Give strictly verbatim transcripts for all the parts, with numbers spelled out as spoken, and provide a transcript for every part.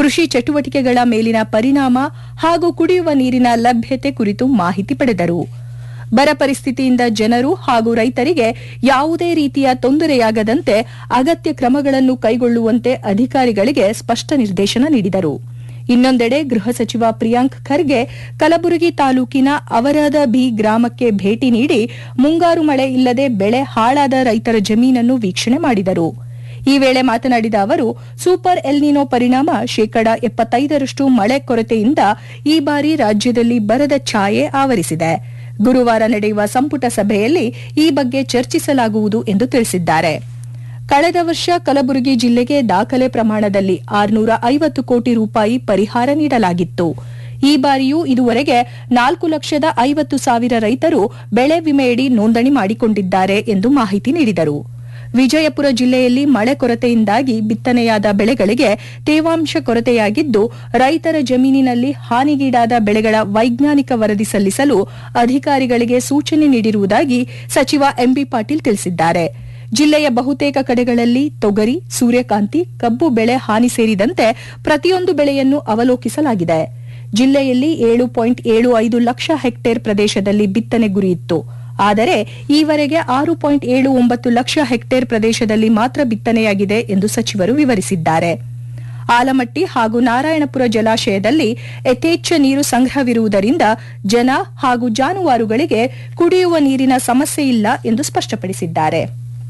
ಕೃಷಿ ಚಟುವಟಿಕೆಗಳ ಮೇಲಿನ ಪರಿಣಾಮ ಹಾಗೂ ಕುಡಿಯುವ ನೀರಿನ ಲಭ್ಯತೆ ಕುರಿತು ಮಾಹಿತಿ ಪಡೆದರು. ಬರ ಪರಿಸ್ಥಿತಿಯಿಂದ ಜನರು ಹಾಗೂ ರೈತರಿಗೆ ಯಾವುದೇ ರೀತಿಯ ತೊಂದರೆಯಾಗದಂತೆ ಅಗತ್ಯ ಕ್ರಮಗಳನ್ನು ಕೈಗೊಳ್ಳುವಂತೆ ಅಧಿಕಾರಿಗಳಿಗೆ ಸ್ಪಷ್ಟ ನಿರ್ದೇಶನ ನೀಡಿದರು. ಇನ್ನೊಂದೆಡೆ ಗೃಹ ಸಚಿವ ಪ್ರಿಯಾಂಕ್ ಖರ್ಗೆ ಕಲಬುರಗಿ ತಾಲೂಕಿನ ಅವರಾದ ಬಿ ಗ್ರಾಮಕ್ಕೆ ಭೇಟಿ ನೀಡಿ ಮುಂಗಾರು ಮಳೆ ಇಲ್ಲದೆ ಬೆಳೆ ಹಾಳಾದ ರೈತರ ಜಮೀನನ್ನು ವೀಕ್ಷಣೆ ಮಾಡಿದರು. ಈ ವೇಳೆ ಮಾತನಾಡಿದ ಅವರು, ಸೂಪರ್ ಎಲ್ನಿನೋ ಪರಿಣಾಮ ಶೇಕಡಾ ಎಪ್ಪತ್ತೈದರಷ್ಟು ಮಳೆ ಕೊರತೆಯಿಂದ ಈ ಬಾರಿ ರಾಜ್ಯದಲ್ಲಿ ಬರದ ಛಾಯೆ ಆವರಿಸಿದೆ. ಗುರುವಾರ ನಡೆಯುವ ಸಂಪುಟ ಸಭೆಯಲ್ಲಿ ಈ ಬಗ್ಗೆ ಚರ್ಚಿಸಲಾಗುವುದು ಎಂದು ತಿಳಿಸಿದ್ದಾರೆ. ಕಳೆದ ವರ್ಷ ಕಲಬುರಗಿ ಜಿಲ್ಲೆಗೆ ದಾಖಲೆ ಪ್ರಮಾಣದಲ್ಲಿ ಆರುನೂರ ಐವತ್ತು ಕೋಟಿ ರೂಪಾಯಿ ಪರಿಹಾರ ನೀಡಲಾಗಿತ್ತು. ಈ ಬಾರಿಯೂ ಇದುವರೆಗೆ ನಾಲ್ಕು ಲಕ್ಷದ ಐವತ್ತು ಸಾವಿರ ರೈತರು ಬೆಳೆ ವಿಮೆಯಡಿ ನೋಂದಣಿ ಮಾಡಿಕೊಂಡಿದ್ದಾರೆ ಎಂದು ಮಾಹಿತಿ ನೀಡಿದರು. ವಿಜಯಪುರ ಜಿಲ್ಲೆಯಲ್ಲಿ ಮಳೆ ಕೊರತೆಯಿಂದಾಗಿ ಬಿತ್ತನೆಯಾದ ಬೆಳೆಗಳಿಗೆ ತೇವಾಂಶ ಕೊರತೆಯಾಗಿದ್ದು, ರೈತರ ಜಮೀನಿನಲ್ಲಿ ಹಾನಿಗೀಡಾದ ಬೆಳೆಗಳ ವೈಜ್ಞಾನಿಕ ವರದಿ ಸಲ್ಲಿಸಲು ಅಧಿಕಾರಿಗಳಿಗೆ ಸೂಚನೆ ನೀಡಿರುವುದಾಗಿ ಸಚಿವ ಎಂಬಿ ಪಾಟೀಲ್ ತಿಳಿಸಿದ್ದಾರೆ. ಜಿಲ್ಲೆಯ ಬಹುತೇಕ ಕಡೆಗಳಲ್ಲಿ ತೊಗರಿ, ಸೂರ್ಯಕಾಂತಿ, ಕಬ್ಬು ಬೆಳೆ ಹಾನಿ ಸೇರಿದಂತೆ ಪ್ರತಿಯೊಂದು ಬೆಳೆಯನ್ನು ಅವಲೋಕಿಸಲಾಗಿದೆ. ಜಿಲ್ಲೆಯಲ್ಲಿ ಏಳು ಪಾಯಿಂಟ್ ಏಳು ಐದು ಲಕ್ಷ ಹೆಕ್ಟೇರ್ ಪ್ರದೇಶದಲ್ಲಿ ಬಿತ್ತನೆ ಗುರಿಯಿತ್ತು. ಆದರೆ ಈವರೆಗೆ ಆರು ಪಾಯಿಂಟ್ ಏಳು ಒಂಬತ್ತು ಲಕ್ಷ ಹೆಕ್ಟೇರ್ ಪ್ರದೇಶದಲ್ಲಿ ಮಾತ್ರ ಬಿತ್ತನೆಯಾಗಿದೆ ಎಂದು ಸಚಿವರು ವಿವರಿಸಿದ್ದಾರೆ. ಆಲಮಟ್ಟಿ ಹಾಗೂ ನಾರಾಯಣಪುರ ಜಲಾಶಯದಲ್ಲಿ ಯಥೇಚ್ಛ ನೀರು ಸಂಗ್ರಹವಿರುವುದರಿಂದ ಜನ ಹಾಗೂ ಜಾನುವಾರುಗಳಿಗೆ ಕುಡಿಯುವ ನೀರಿನ ಸಮಸ್ಯೆ ಇಲ್ಲ ಎಂದು ಸ್ಪಷ್ಟಪಡಿಸಿದ್ದಾರೆ.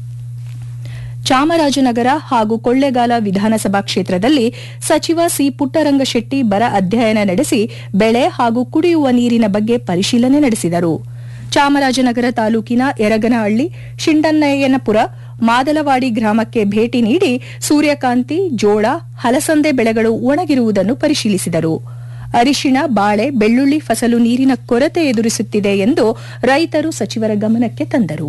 ಚಾಮರಾಜನಗರ ಹಾಗೂ ಕೊಳ್ಳೇಗಾಲ ವಿಧಾನಸಭಾ ಕ್ಷೇತ್ರದಲ್ಲಿ ಸಚಿವ ಸಿ ಪುಟ್ಟರಂಗಶೆಟ್ಟಿ ಬರ ಅಧ್ಯಯನ ನಡೆಸಿ ಬೆಳೆ ಹಾಗೂ ಕುಡಿಯುವ ನೀರಿನ ಬಗ್ಗೆ ಪರಿಶೀಲನೆ ನಡೆಸಿದರು. ಚಾಮರಾಜನಗರ ತಾಲೂಕಿನ ಯರಗನಹಳ್ಳಿ, ಶಿಂಡನ್ನಯ್ಯನಪುರ, ಮಾದಲವಾಡಿ ಗ್ರಾಮಕ್ಕೆ ಭೇಟಿ ನೀಡಿ ಸೂರ್ಯಕಾಂತಿ, ಜೋಳ, ಹಲಸಂದೆ ಬೆಳೆಗಳು ಒಣಗಿರುವುದನ್ನು ಪರಿಶೀಲಿಸಿದರು. ಅರಿಶಿಣ, ಬಾಳೆ, ಬೆಳ್ಳುಳ್ಳಿ ಫಸಲು ನೀರಿನ ಕೊರತೆ ಎದುರಿಸುತ್ತಿದೆ ಎಂದು ರೈತರು ಸಚಿವರ ಗಮನಕ್ಕೆ ತಂದರು.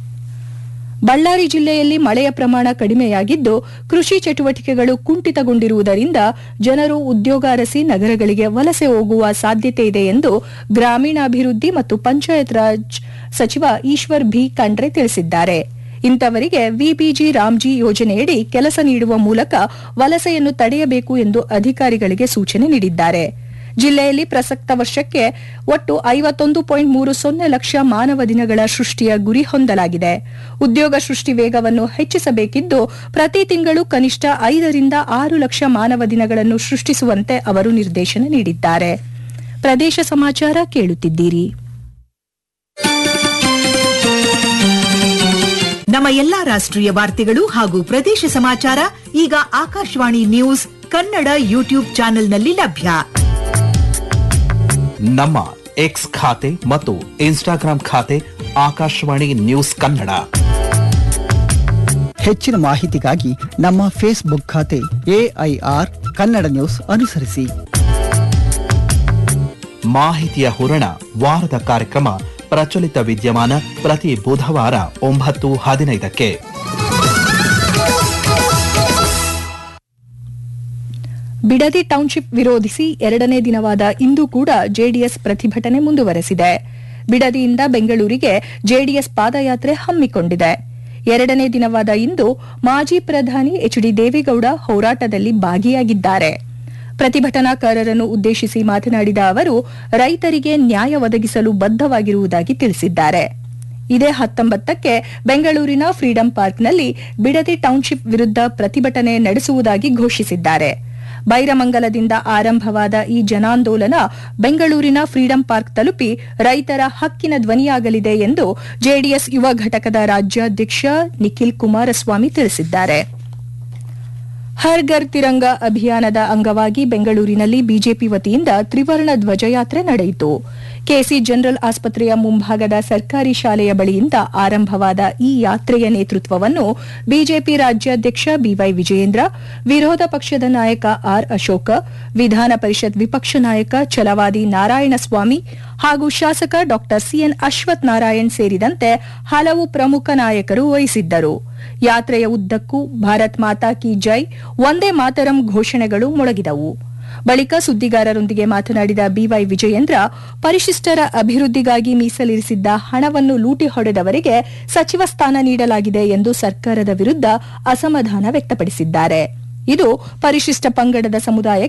ಬಳ್ಳಾರಿ ಜಿಲ್ಲೆಯಲ್ಲಿ ಮಳೆಯ ಪ್ರಮಾಣ ಕಡಿಮೆಯಾಗಿದ್ದು, ಕೃಷಿ ಚಟುವಟಿಕೆಗಳು ಕುಂಠಿತಗೊಂಡಿರುವುದರಿಂದ ಜನರು ಉದ್ಯೋಗ ಅರಸಿ ನಗರಗಳಿಗೆ ವಲಸೆ ಹೋಗುವ ಸಾಧ್ಯತೆ ಇದೆ ಎಂದು ಗ್ರಾಮೀಣಾಭಿವೃದ್ಧಿ ಮತ್ತು ಪಂಚಾಯತ್ ರಾಜ್ ಸಚಿವ ಈಶ್ವರ್ ಭಿ ಖಂಡ್ರೆ ತಿಳಿಸಿದ್ದಾರೆ. ಇಂತವರಿಗೆ ವಿಬಿಜಿ ರಾಮ್ಜಿ ಯೋಜನೆಯಡಿ ಕೆಲಸ ನೀಡುವ ಮೂಲಕ ವಲಸೆಯನ್ನು ತಡೆಯಬೇಕು ಎಂದು ಅಧಿಕಾರಿಗಳಿಗೆ ಸೂಚನೆ ನೀಡಿದ್ದಾರೆ. ಜಿಲ್ಲೆಯಲ್ಲಿ ಪ್ರಸಕ್ತ ವರ್ಷಕ್ಕೆ ಒಟ್ಟು ಐವತ್ತೊಂದು ಪಾಯಿಂಟ್ ಮೂರು ಸೊನ್ನೆ ಲಕ್ಷ ಮಾನವ ದಿನಗಳ ಸೃಷ್ಟಿಯ ಗುರಿ ಹೊಂದಲಾಗಿದೆ. ಉದ್ಯೋಗ ಸೃಷ್ಟಿ ವೇಗವನ್ನು ಹೆಚ್ಚಿಸಬೇಕಿದ್ದು, ಪ್ರತಿ ತಿಂಗಳು ಕನಿಷ್ಠ ಐದರಿಂದ ಆರು ಲಕ್ಷ ಮಾನವ ದಿನಗಳನ್ನು ಸೃಷ್ಟಿಸುವಂತೆ ಅವರು ನಿರ್ದೇಶನ ನೀಡಿದ್ದಾರೆ. ಪ್ರದೇಶ ಸಮಾಚಾರ ಕೇಳುತ್ತಿದ್ದೀರಿ. ನಮ್ಮ ಎಲ್ಲಾ ರಾಷ್ಟ್ರೀಯ ವಾರ್ತೆಗಳು ಹಾಗೂ ಪ್ರದೇಶ ಸಮಾಚಾರ ಈಗ ಆಕಾಶವಾಣಿ ನ್ಯೂಸ್ ಕನ್ನಡ ಯೂಟ್ಯೂಬ್ ಚಾನೆಲ್ನಲ್ಲಿ ಲಭ್ಯ. ನಮ್ಮ ಎಕ್ಸ್ ಖಾತೆ ಮತ್ತು ಇನ್ಸ್ಟಾಗ್ರಾಂ ಖಾತೆ ಆಕಾಶವಾಣಿ ನ್ಯೂಸ್ ಕನ್ನಡ. ಹೆಚ್ಚಿನ ಮಾಹಿತಿಗಾಗಿ ನಮ್ಮ ಫೇಸ್ಬುಕ್ ಖಾತೆ ಎಐಆರ್ ಕನ್ನಡ ನ್ಯೂಸ್ ಅನುಸರಿಸಿ. ಮಾಹಿತಿಯ ಹೂರಣ ವಾರದ ಕಾರ್ಯಕ್ರಮ ಪ್ರಚಲಿತ ವಿದ್ಯಮಾನ ಪ್ರತಿ ಬುಧವಾರ ಒಂಬತ್ತು ಹದಿನೈದಕ್ಕೆ. ಬಿಡದಿ ಟೌನ್ಶಿಪ್ ವಿರೋಧಿಸಿ ಎರಡನೇ ದಿನವಾದ ಇಂದು ಕೂಡ ಜೆಡಿಎಸ್ ಪ್ರತಿಭಟನೆ ಮುಂದುವರೆಸಿದೆ. ಬಿಡದಿಯಿಂದ ಬೆಂಗಳೂರಿಗೆ ಜೆಡಿಎಸ್ ಪಾದಯಾತ್ರೆ ಹಮ್ಮಿಕೊಂಡಿದೆ. ಎರಡನೇ ದಿನವಾದ ಇಂದು ಮಾಜಿ ಪ್ರಧಾನಿ ಎಚ್ ಡಿ ದೇವೇಗೌಡ ಹೋರಾಟದಲ್ಲಿ ಭಾಗಿಯಾಗಿದ್ದಾರೆ. ಪ್ರತಿಭಟನಾಕಾರರನ್ನು ಉದ್ದೇಶಿಸಿ ಮಾತನಾಡಿದ ಅವರು, ರೈತರಿಗೆ ನ್ಯಾಯ ಒದಗಿಸಲು ಬದ್ಧವಾಗಿರುವುದಾಗಿ ತಿಳಿಸಿದ್ದಾರೆ. ಇದೇ ಹತ್ತೊಂಬತ್ತಕ್ಕೆ ಬೆಂಗಳೂರಿನ ಫ್ರೀಡಂ ಪಾರ್ಕ್ನಲ್ಲಿ ಬಿಡದಿ ಟೌನ್ಶಿಪ್ ವಿರುದ್ಧ ಪ್ರತಿಭಟನೆ ನಡೆಸುವುದಾಗಿ ಘೋಷಿಸಿದ್ದಾರೆ. ಬೈರಮಂಗಲದಿಂದ ಆರಂಭವಾದ ಈ ಜನಾಂದೋಲನ ಬೆಂಗಳೂರಿನ ಫ್ರೀಡಂ ಪಾರ್ಕ್ ತಲುಪಿ ರೈತರ ಹಕ್ಕಿನ ಧ್ವನಿಯಾಗಲಿದೆ ಎಂದು ಜೆಡಿಎಸ್ ಯುವ ಘಟಕದ ರಾಜ್ಯಾಧ್ಯಕ್ಷ ನಿಖಿಲ್ ಕುಮಾರಸ್ವಾಮಿ ತಿಳಿಸಿದ್ದಾರೆ. ಹರ್ ಘರ್ ತಿರಂಗ ಅಭಿಯಾನದ ಅಂಗವಾಗಿ ಬೆಂಗಳೂರಿನಲ್ಲಿ ಬಿಜೆಪಿ ವತಿಯಿಂದ ತ್ರಿವರ್ಣ ಧ್ವಜಯಾತ್ರೆ ನಡೆಯಿತು. ಕೆಸಿ ಜನರಲ್ ಆಸ್ಪತ್ರೆಯ ಮುಂಭಾಗದ ಸರ್ಕಾರಿ ಶಾಲೆಯ ಬಳಿಯಿಂದ ಆರಂಭವಾದ ಈ ಯಾತ್ರೆಯ ನೇತೃತ್ವವನ್ನು ಬಿಜೆಪಿ ರಾಜ್ಯಾಧ್ಯಕ್ಷ ಬಿವೈ ವಿಜಯೇಂದ್ರ, ವಿರೋಧ ಪಕ್ಷದ ನಾಯಕ ಆರ್ ಅಶೋಕ, ವಿಧಾನ ಪರಿಷತ್ ವಿಪಕ್ಷ ನಾಯಕ ಛಲವಾದಿ ನಾರಾಯಣಸ್ವಾಮಿ ಹಾಗೂ ಶಾಸಕ ಡಾ ಸಿಎನ್ ಅಶ್ವಥ್ ನಾರಾಯಣ್ ಸೇರಿದಂತೆ ಹಲವು ಪ್ರಮುಖ ನಾಯಕರು ವಹಿಸಿದ್ದರು. ಯಾತ್ರೆಯ ಉದ್ದಕ್ಕೂ ಭಾರತ್ ಮಾತಾ ಕಿ ಜೈ, ವಂದೇ ಮಾತರಂ ಘೋಷಣೆಗಳು ಮೊಳಗಿದವು. ಬಳಿಕ ಸುದ್ದಿಗಾರರೊಂದಿಗೆ ಮಾತನಾಡಿದ ಬಿವೈ ವಿಜಯೇಂದ್ರ, ಪರಿಶಿಷ್ಟರ ಅಭಿವೃದ್ಧಿಗಾಗಿ ಮೀಸಲಿರಿಸಿದ್ದ ಹಣವನ್ನು ಲೂಟಿ ಹೊಡೆದವರಿಗೆ ಸಚಿವ ಸ್ಥಾನ ನೀಡಲಾಗಿದೆ ಎಂದು ಸರ್ಕಾರದ ವಿರುದ್ಧ ಅಸಮಾಧಾನ ವ್ಯಕ್ತಪಡಿಸಿದ್ದಾರೆ. ಇದು ಪರಿಶಿಷ್ಟ ಪಂಗಡದ ಸಮುದಾಯಕ್ಕೆ